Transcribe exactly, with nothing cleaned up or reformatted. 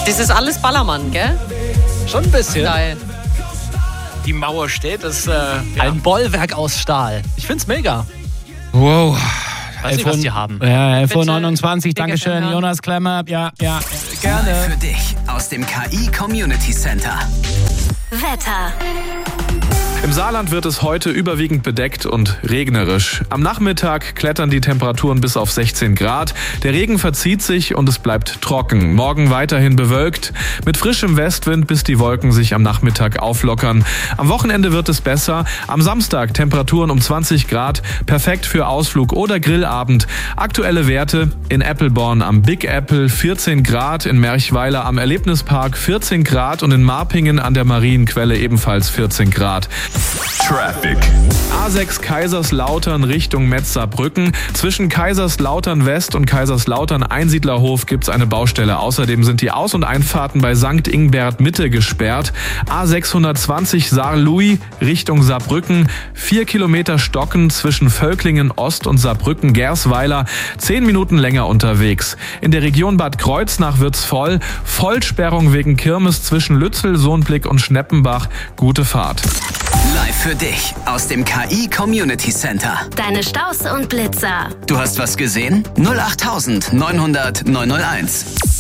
Das ist alles Ballermann, gell? Schon ein bisschen. Geil. Die Mauer steht, das äh, Ein Bollwerk aus Stahl. Ich find's mega. Wow. Weiß nicht, was die haben. Ja, iPhone Bitte. neunundzwanzig, Bitte Dankeschön, gerne. Jonas Klemmer. Ja, ja, Live gerne. für dich aus dem K I Community Center. Wetter. Im Saarland wird es heute überwiegend bedeckt und regnerisch. Am Nachmittag klettern die Temperaturen bis auf sechzehn Grad. Der Regen verzieht sich und es bleibt trocken. Morgen weiterhin bewölkt, mit frischem Westwind, bis die Wolken sich am Nachmittag auflockern. Am Wochenende wird es besser. Am Samstag Temperaturen um zwanzig Grad, perfekt für Ausflug oder Grillabend. Aktuelle Werte: in Eppelborn am Big Apple vierzehn Grad, in Merchweiler am Erlebnispark vierzehn Grad und in Marpingen an der Marienquelle ebenfalls vierzehn Grad. Traffic. A sechs Kaiserslautern Richtung Metz-Saarbrücken. Zwischen Kaiserslautern West und Kaiserslautern Einsiedlerhof gibt's eine Baustelle. Außerdem sind die Aus- und Einfahrten bei Sankt Ingbert Mitte gesperrt. A sechshundertzwanzig Saar-Louis Richtung Saarbrücken. Vier Kilometer Stocken zwischen Völklingen Ost und Saarbrücken-Gersweiler. Zehn Minuten länger unterwegs. In der Region Bad Kreuznach wird's voll. Vollsperrung wegen Kirmes zwischen Lützel, Sohnblick und Schneppenbach. Gute Fahrt. Live für dich aus dem K I Community Center. Deine Staus und Blitzer. Du hast was gesehen? null acht neunhundert neunhunderteins.